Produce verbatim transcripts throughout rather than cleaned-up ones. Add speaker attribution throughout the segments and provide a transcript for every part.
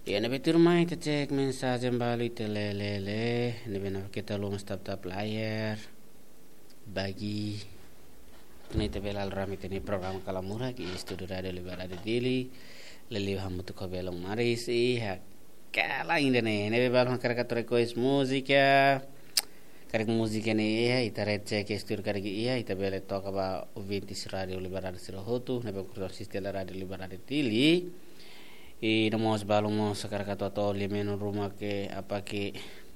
Speaker 1: Ya nabe turmai te cek mensagem balu te lelele, nabe na kita lumas tap tap layar bagi ni te belal rami te ni program kalamura ki studio radio liberade dili leli hamutu ko belong marisi ha kala inde ne nabe bal makara katore kois musika karek musika ne ya ita recek studio karek iya ita bele talk about vintis radio liberade sirohotu nabe kurtor sistela radio liberade dili i namos balong mo sa karakato to limeno rumah ke apa ke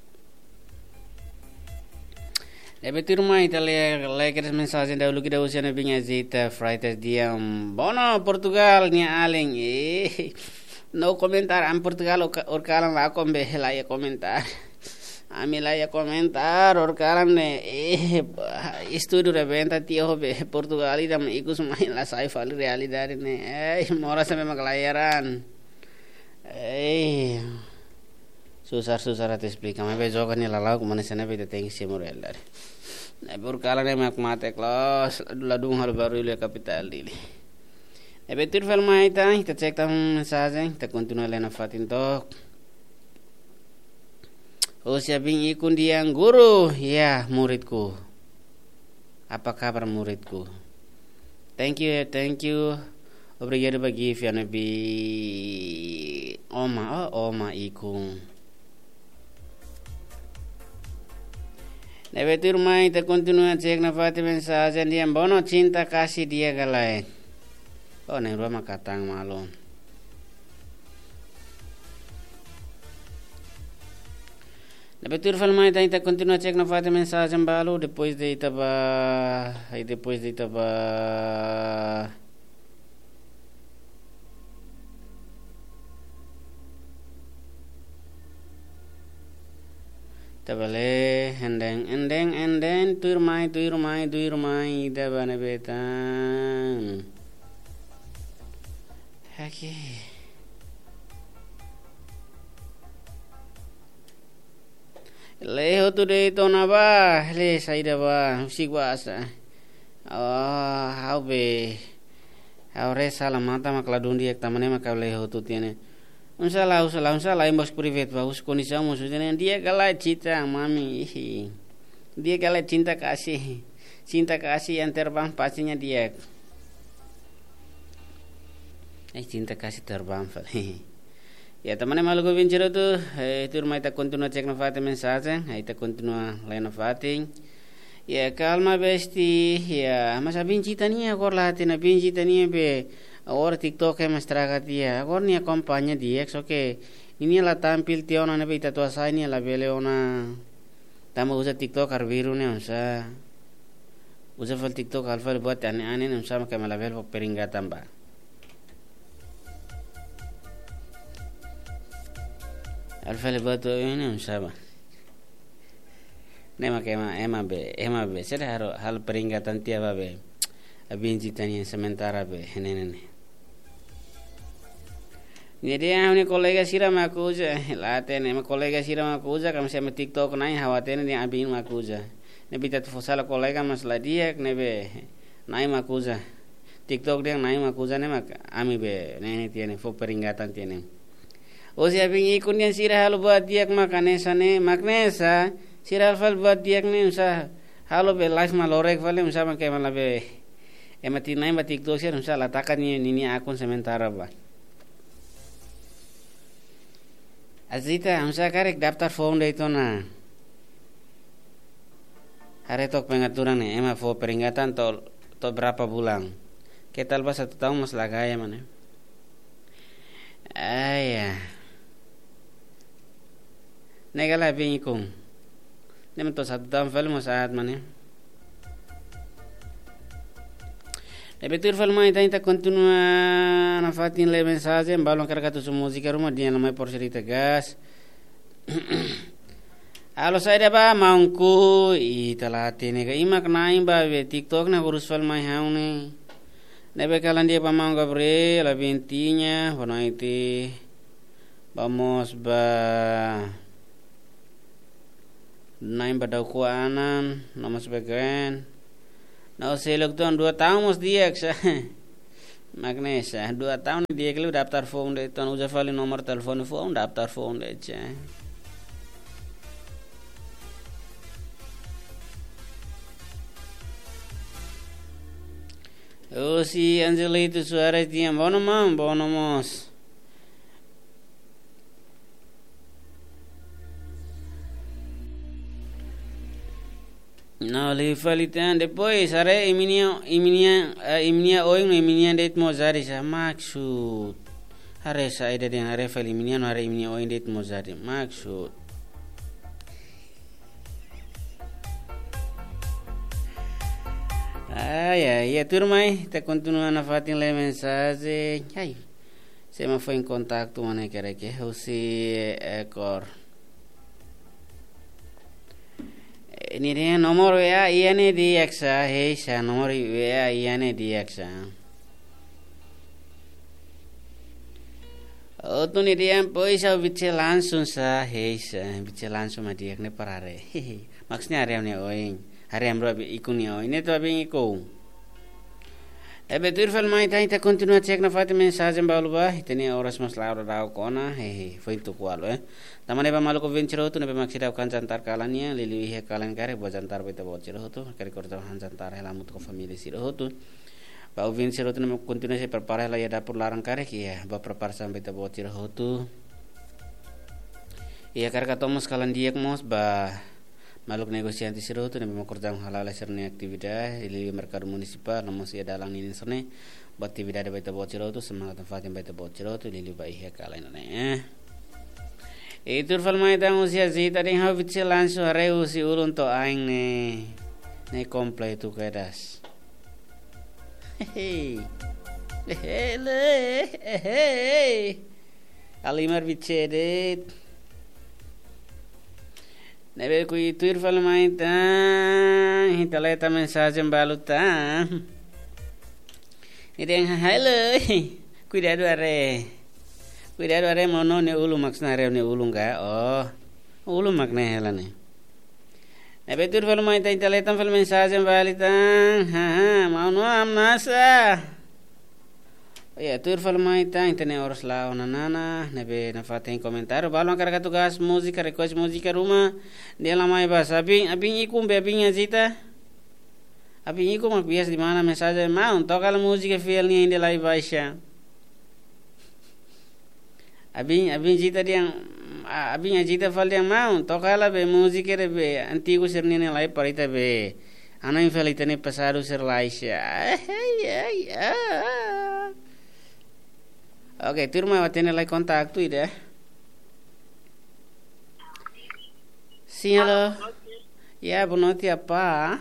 Speaker 1: ebe ti rumah italia lekeres mensagem dahulu kita usiana binga zita frites dia bono Portugal nya aleng eh no komentar am Portugal or kalan la kombe la ya komentar ami la ya komentar or kalan ne eh studio reventa tio be Portugal idam ikus main la sai fal realidade ne eh mora sa memang layaran. Eh, susah-susah rata explica. Me bejo kan ni lalau kumana sana be teteng si moral dari. Na bur kala ne mak mate klos ladung hal baru ile capital dili. E betur fel mai ta kita cek tam mensagem kita continua lena fatin tok. Oh siapin ikun diang guru ya muridku. Apa kabar muridku? Thank you, thank you. Obrigado bagi via nabi Oma, oh Oma ikung. Nabe turmai te continua cek na fati mensagem dia bono cinta kasih dia galai. Oh ne rumah katang malon. Nabe turfal mai te continua cek na fati mensagem balu depois de itaba, aí depois de itaba tabale endeng endeng endeng turmai turmai turmai dabane betan haki leho tu de to na ba le saida ba sigwasa oh how be how re sala mata makla dundi ek tamane makau leho tu tiene Unsalah, unsalah, unsalah, embos privat, bagus kondisi kamu sudah dia kalah cinta, mami, dia kalah cinta kasih, cinta kasih yang terbang pastinya dia, eh cinta kasih terbang, ya teman-teman malu gue bincang tu, itu rumah kita continua cek nafati mensagem, kita continua lain nafati, ya kalma besti, ya masa bincang tania korlah, tina bincang tania be. Or TikTok है मस्त्रागा दिया और नहीं कंपनी दिया okay ini la tampil tiona ne bita tua sai ni la bele ona tama usa TikTok ar viru ne usa usa fal TikTok alfa buat ane ane ne usa kama la bel peringa tamba alfa le buat ne usa ba ne ma kema ema be ema be sera haro hal peringatan tia ba be abinji tani sementara be henene Jadi ini kolega sira makuja, latene ma kolega sira makuja kami sama TikTok nai hawatene dia abin makuja. Ne bita tu fosala kolega masla dia ne be nai makuja. TikTok dia nai makuja ne mak ami be ne tiene fo peringatan tiene. O si abin ikun yang sira halu buat dia makane sane maknesa sira fal buat dia ne usa halu be live malorek fale usa ma ke mala be emati nai ma TikTok sira usa latakan ni ni akun sementara ba. Azita, hamsa karek daftar form de itu na. Hari tok pengaturan nih, emang form peringatan to to berapa bulan? Kita lepas satu tahun mas lagaya mana? Ayah, negala bingkung. Nih to satu tahun film saat mana? Repetir film mai kita continua na fatin le mensagem balon karaka tu música rumah dia namai por cerita gas. Alo saya ba maungku i talate ne ga imak naim ba be TikTok na urus film mai haune. Nebe kalan dia pa maung gabre la ventinya bonaiti vamos ba naim ba dau kuanan nama sebagian. Nah, saya lakukan dua tahun mas dia, Magnesa, dua tahun dia kalau daftar form deh, tuan udah valid nomor telepon form daftar form deh aja. Oh si Angelito Suarez dia, bono mam, bono mos. No, le falitan depois are iminia iminia iminia oing iminia det mozari sa maksud. Are sa ida den are fali iminia no are iminia oing det mozari maksud. Ay, ay, ya turmai, te continua na fatin le mensaje. Ay, se me fue en contacto mane kere que Jose Ekor. Ini dia nomor W A iane diaksa, hei sa nomor W A iane diaksa. Oh tu ni dia poi sa bice langsung sa, hei sa bice langsung ma diak ne parare. Maksudnya hari ni oing, hari amro ikuni oing, ini tu abing iku. Ebe turfal mai tai ta continua cek na fati mensagem balu ba, iteni oras mas laura dau kona, hei foi tu kualo eh. Tamane ba maluko vencero tu nebe maksida kan jantar kalania lili he kalan kare bo jantar beta bo ciro tu kare korta han jantar hela mut ko family siro tu ba vencero tu nebe continua se prepara la ya dapur larang kare ki ya ba prepara sampai beta bo ciro tu iya kare katomos kalan diek mos ba maluk negosiasi siro tu nebe makorta halala serne aktivitas lili merkado municipal nomos ya dalang ini serne ba aktivitas de beta bo ciro tu semangat fatin beta bo ciro tu lili ba ihe kalan eh Itu falmai tang usia si tadi hau bice langsung hareu si ulun to aing ne ne komplei tu kedas. Hehe. Hehe. Hehe. Alimar bice det. Nebe kui tuir falmai tang hitaleta mensagem balu tang. Ideng hello. Cuidado are. Cuidado are mono ne ulu maksna are ne ulu ga oh ulu makne hela ne ebe tur fel mai tai teletan fel mensagem valitang ha ha mau no am nasa ya tur fel mai tai tene oros la ona nana nebe na faten komentar balo kar tugas música request música ruma dia la mai bas abing abing ikum be abing azita abing ikum mak bias di mana mensagem mau toca la música fiel ni inde lai baisha Abing abing cita dia abing cita fal dia mau tokala be musik re be antigo serni ne lai parita be ana infelita ne pasado ser laisha Oke turma va tener lai contacto ide Sim, halo Ya bonoti apa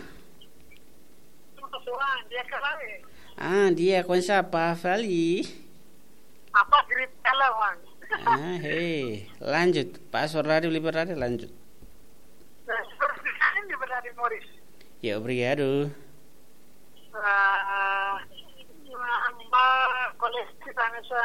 Speaker 1: Ah dia con siapa Fali
Speaker 2: Apa grip telepon
Speaker 1: Ah, hei, lanjut. Password radio liberade lanjut.
Speaker 2: Liberade Morris.
Speaker 1: Ya, obrigado.
Speaker 2: Ah, Mbak koleksi sana sa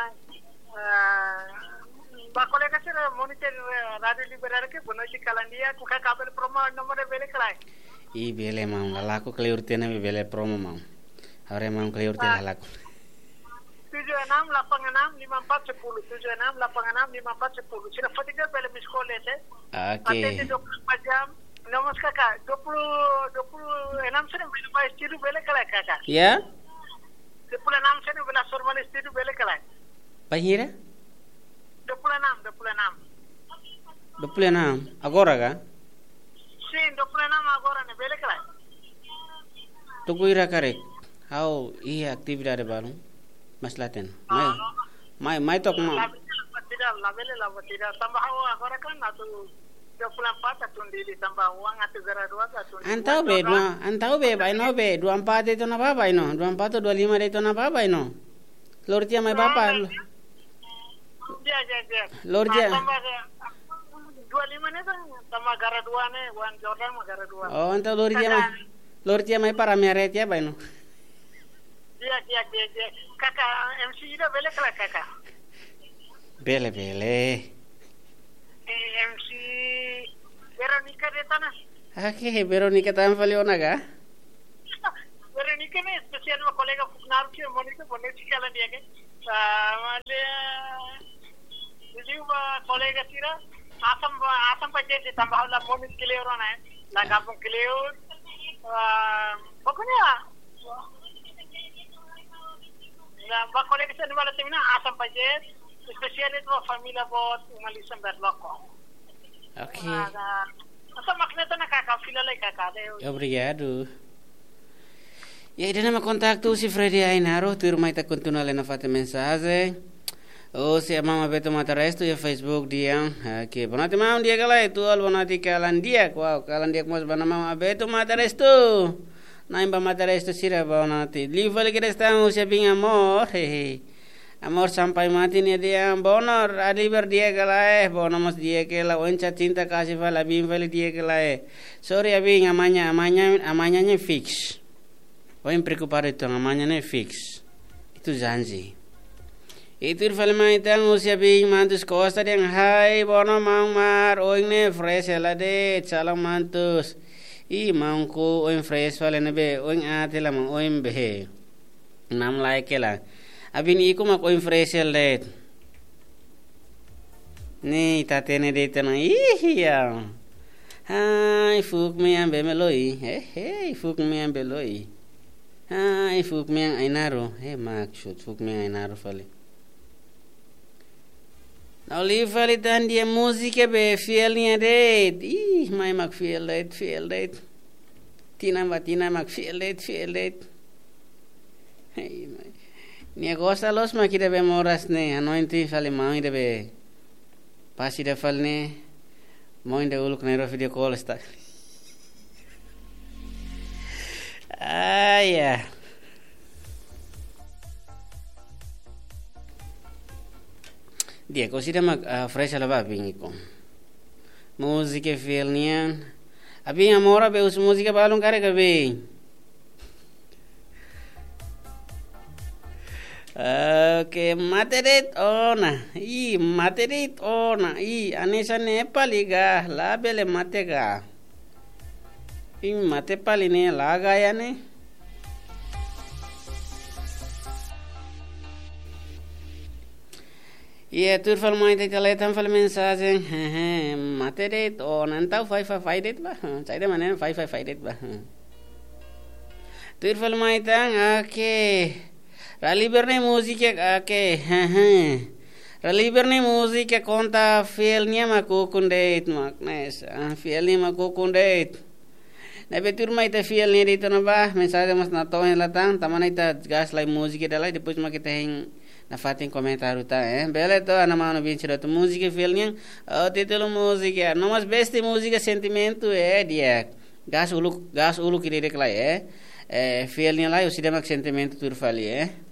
Speaker 2: Mbak koleksi sa monitor radio liberade ke buno si kalandia kuka kabel promo nomor bele kalai.
Speaker 1: I bele mau lalaku keliur tiana bele promo mau. Hore mau keliur tiana lalaku.
Speaker 2: tujuh enam lapan enam lima empat sepuluh tujuh enam lapan enam lima empat sepuluh sudah petiga bela miskole se
Speaker 1: Oke
Speaker 2: Atau dua puluh empat jam nomor kakak dua puluh dua puluh enam sudah bela bayar stiru bela kalai kakak
Speaker 1: Ya
Speaker 2: dua puluh enam sudah bela formal stiru bela kalai
Speaker 1: Pahira
Speaker 2: dua puluh enam dua puluh enam
Speaker 1: dua puluh enam agora ga
Speaker 2: Sim dua puluh enam agora ne bela kalai
Speaker 1: Tuku ira karek How iya aktividade baru Mas Laten mai mai mai tok mau
Speaker 2: tidak la bela la tidak tambah awak agora kan atau dua puluh empat atau di tambah uang atau gara dua atau
Speaker 1: Antau be dua antau be bai no be dua puluh empat itu na baba ino dua puluh empat atau dua puluh lima itu na baba ino Lor tia mai baba
Speaker 2: Dia dia dia
Speaker 1: Lor tia
Speaker 2: dua puluh lima ne tambah gara dua ne uang Jordan gara dua
Speaker 1: Oh antau lor tia mai lor tia mai para meret ya bai no
Speaker 2: Dia dia dia dia kakak M C ida bele kala kakak
Speaker 1: Bele bele
Speaker 2: M C Veronica de tanah
Speaker 1: Oke Veronica tan faliona ga
Speaker 2: Veronica ne siya ng kolega Fuknar ki mo nito mo nito kala dia ke. Male Jadi ba kolega tira asam asam pakai di tambah la mo nito kileo na la gabong kileo. Pokoknya na ba kolega sa wala timina asam pakai spesial itu familia bot umalisan berloko.
Speaker 1: Okay.
Speaker 2: Asa makneta na kakafila lai kakade.
Speaker 1: Obrigado. E aí, nama contacto si Freddy Ainaro, tu irmã está continuando na fata mensagem. Ou se a mama beto mata resto e Facebook dia, que bonati mam dia kala itu al bonati kalan dia, wow, kalan dia mas bana mama beto mata resto. Naimba mata resto sira bonati. Live lagi restamos se bem amor. Hehe. Amor sampai mati ni dia bonor aliber dia kala eh bonamos dia kala onca cinta kasih fala bim fala dia kala eh. Sorry abing amanya amanya amanya nya fix. Oin preocupado itu amanya nya fix. Itu janji. Itu falma itang usia bing mantus costa yang hai bono mang mar oin ne fresh ela de chala mantus. I mangku oin fresh fala ne be oin atela mang oin be. Nam like kala. Abin iku mak oin fresel det. Ni tatene det na iya. Hai fuk me ambe meloi. He he fuk me ambe loi. Hai fuk me ainaro. He mak shot fuk me ainaro fale. Now li fale dan dia musika be fiel ni det. Ih mai mak fiel det fiel det. Tina matina mak fiel det fiel det. Hey mai. Ni agosta los ma kida be moras ne anointi fale ma ide be pasi de falne mo inde uluk ne ro video call sta aya dia cosida ma fresh ala ba bingo musica filnian abi amora be us musica balun kare ka be Oke, materit ona, i materit ona, i anesa ne paliga, labele matega. I mate paline laga ya ne. Iya tur fal mai te kala tam fal mensage, he materit ona, entau fai fai fai det ba. Saide mane fai fai fai det ba. Tur fal mai tang oke. Raliberne musica che Raliberne musica conta fielnia ma kukundet maknes fielnia ma kukundet Nabe turma ita fielnia dito na ba mensagem mas na to latang tamana ita gas lai musica dela depois ma kita hing na fatin comentário tá eh bele to ana mano vinchiro to musica fielnia o título musica no mas beste música sentimento é dia gas ulu gas ulu kire klai eh eh fielnia lai o sidema sentimento tur fali eh